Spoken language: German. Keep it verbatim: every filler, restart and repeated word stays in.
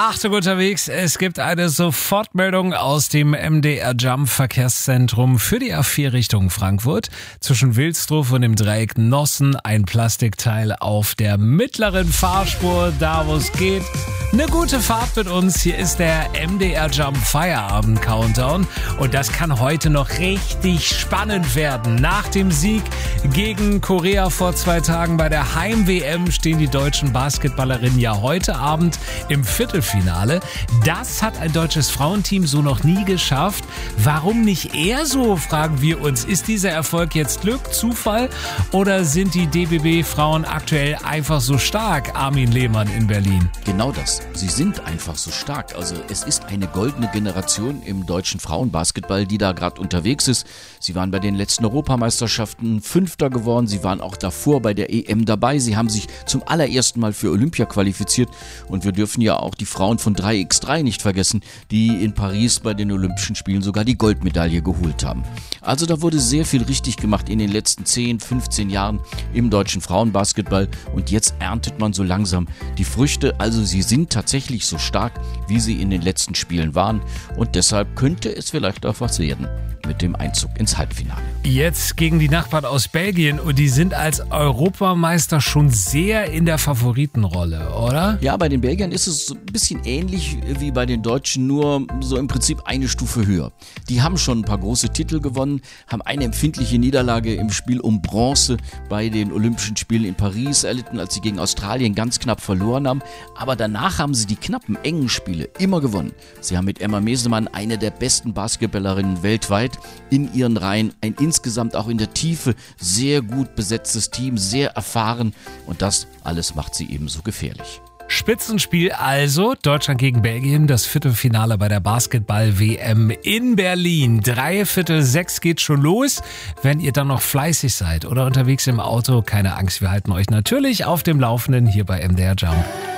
Achtung unterwegs, es gibt eine Sofortmeldung aus dem M D R Jump Verkehrszentrum für die A vier Richtung Frankfurt. Zwischen Wilsdruff und dem Dreieck Nossen ein Plastikteil auf der mittleren Fahrspur, da wo es geht. Eine gute Fahrt mit uns. Hier ist der M D R Jump Feierabend Countdown und das kann heute noch richtig spannend werden. Nach dem Sieg gegen Korea vor zwei Tagen bei der Heim-W M stehen die deutschen Basketballerinnen ja heute Abend im Viertelfinale. Das hat ein deutsches Frauenteam so noch nie geschafft. Warum nicht eher so, fragen wir uns. Ist dieser Erfolg jetzt Glück, Zufall oder sind die D B B-Frauen aktuell einfach so stark? Armin Lehmann in Berlin. Genau das. Sie sind einfach so stark. Also es ist eine goldene Generation im deutschen Frauenbasketball, die da gerade unterwegs ist. Sie waren bei den letzten Europameisterschaften Fünfter geworden. Sie waren auch davor bei der E M dabei. Sie haben sich zum allerersten Mal für Olympia qualifiziert. Und wir dürfen ja auch die Frauen von drei mal drei nicht vergessen, die in Paris bei den Olympischen Spielen sogar die Goldmedaille geholt haben. Also da wurde sehr viel richtig gemacht in den letzten zehn, fünfzehn Jahren im deutschen Frauenbasketball. Und jetzt erntet man so langsam die Früchte. Also sie sind tatsächlich so stark, wie sie in den letzten Spielen waren. Und deshalb könnte es vielleicht auch was werden mit dem Einzug ins Halbfinale. Jetzt gegen die Nachbarn aus Belgien und die sind als Europameister schon sehr in der Favoritenrolle, oder? Ja, bei den Belgiern ist es so ein bisschen ähnlich wie bei den Deutschen, nur so im Prinzip eine Stufe höher. Die haben schon ein paar große Titel gewonnen, haben eine empfindliche Niederlage im Spiel um Bronze bei den Olympischen Spielen in Paris erlitten, als sie gegen Australien ganz knapp verloren haben. Aber danach haben sie die knappen, engen Spiele immer gewonnen. Sie haben mit Emma Mesemann eine der besten Basketballerinnen weltweit in ihren Reihen, ein insgesamt auch in der Tiefe sehr gut besetztes Team, sehr erfahren und das alles macht sie eben so gefährlich. Spitzenspiel also, Deutschland gegen Belgien, das Viertelfinale bei der Basketball-W M in Berlin. Drei Viertel sechs geht schon los. Wenn ihr dann noch fleißig seid oder unterwegs im Auto, keine Angst, wir halten euch natürlich auf dem Laufenden hier bei M D R Jump.